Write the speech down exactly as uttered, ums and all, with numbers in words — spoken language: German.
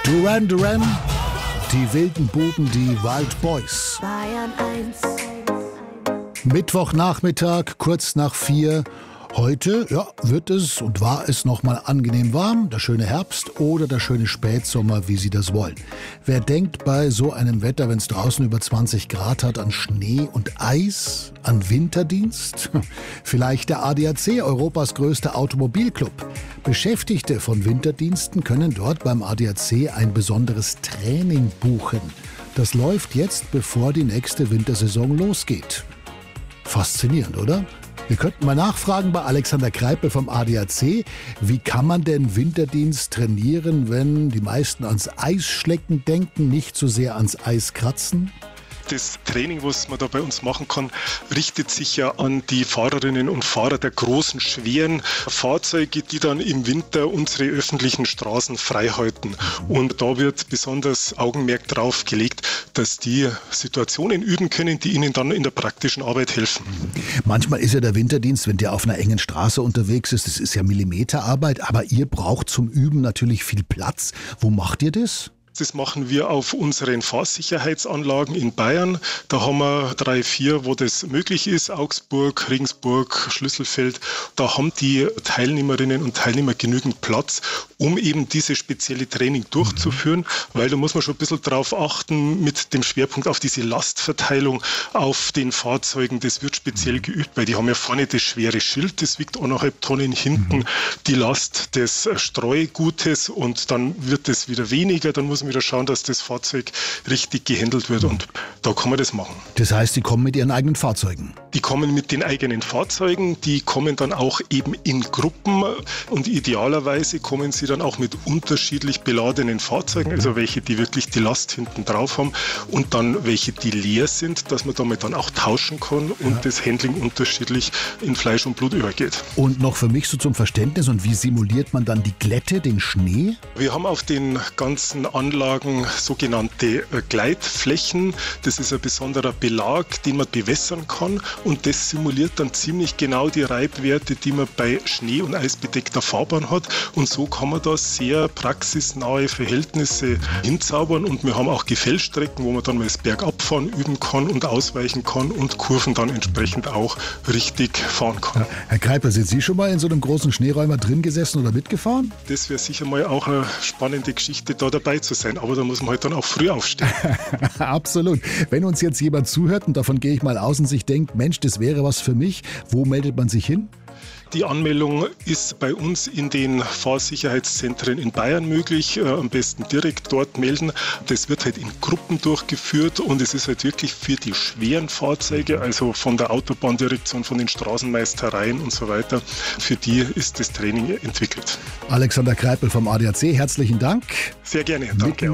Duran Duran, die wilden Buben, die Wild Boys. Bayern eins. Mittwochnachmittag, kurz nach vier. Heute ja, wird es und war es nochmal angenehm warm, der schöne Herbst oder der schöne Spätsommer, wie Sie das wollen. Wer denkt bei so einem Wetter, wenn es draußen über zwanzig Grad hat, an Schnee und Eis, an Winterdienst? Vielleicht der A D A C, Europas größter Automobilclub. Beschäftigte von Winterdiensten können dort beim A D A C ein besonderes Training buchen. Das läuft jetzt, bevor die nächste Wintersaison losgeht. Faszinierend, oder? Wir könnten mal nachfragen bei Alexander Kreipel vom A D A C. Wie kann man denn Winterdienst trainieren, wenn die meisten ans Eisschlecken denken, nicht so sehr ans Eis kratzen? Das Training, was man da bei uns machen kann, richtet sich ja an die Fahrerinnen und Fahrer der großen, schweren Fahrzeuge, die dann im Winter unsere öffentlichen Straßen frei halten. Und da wird besonders Augenmerk drauf gelegt, dass die Situationen üben können, die ihnen dann in der praktischen Arbeit helfen. Manchmal ist ja der Winterdienst, wenn der auf einer engen Straße unterwegs ist, das ist ja Millimeterarbeit, aber ihr braucht zum Üben natürlich viel Platz. Wo macht ihr das? Das machen wir auf unseren Fahrsicherheitsanlagen in Bayern. Da haben wir drei, vier, wo das möglich ist. Augsburg, Regensburg, Schlüsselfeld. Da haben die Teilnehmerinnen und Teilnehmer genügend Platz, um eben dieses spezielle Training durchzuführen. Weil da muss man schon ein bisschen drauf achten mit dem Schwerpunkt auf diese Lastverteilung auf den Fahrzeugen. Das wird speziell geübt, weil die haben ja vorne das schwere Schild, das wiegt eineinhalb Tonnen, hinten die Last des Streugutes und dann wird es wieder weniger. Dann muss man wieder schauen, dass das Fahrzeug richtig gehandelt wird und da kann man das machen. Das heißt, die kommen mit ihren eigenen Fahrzeugen? Die kommen mit den eigenen Fahrzeugen, die kommen dann auch eben in Gruppen und idealerweise kommen sie dann auch mit unterschiedlich beladenen Fahrzeugen, also welche, die wirklich die Last hinten drauf haben und dann welche, die leer sind, dass man damit dann auch tauschen kann und ja. das Handling unterschiedlich in Fleisch und Blut übergeht. Und noch für mich so zum Verständnis, und wie simuliert man dann die Glätte, den Schnee? Wir haben auf den ganzen Anlagen sogenannte Gleitflächen. Das ist ein besonderer Belag, den man bewässern kann und das simuliert dann ziemlich genau die Reibwerte, die man bei Schnee- und eisbedeckter Fahrbahn hat und so kann man da sehr praxisnahe Verhältnisse hinzaubern und wir haben auch Gefällstrecken, wo man dann mal das Bergabfahren üben kann und ausweichen kann und Kurven dann entsprechend auch richtig fahren kann. Ja, Herr Kreipel, sind Sie schon mal in so einem großen Schneeräumer drin gesessen oder mitgefahren? Das wäre sicher mal auch eine spannende Geschichte, da dabei zu sein. Aber da muss man halt dann auch früh aufstehen. Absolut. Wenn uns jetzt jemand zuhört, und davon gehe ich mal aus und sich denkt, Mensch, das wäre was für mich, wo meldet man sich hin? Die Anmeldung ist bei uns in den Fahrsicherheitszentren in Bayern möglich. Äh, am besten direkt dort melden. Das wird halt in Gruppen durchgeführt und es ist halt wirklich für die schweren Fahrzeuge, also von der Autobahndirektion, von den Straßenmeistereien und so weiter, für die ist das Training entwickelt. Alexander Kreipel vom A D A C, herzlichen Dank. Sehr gerne, danke.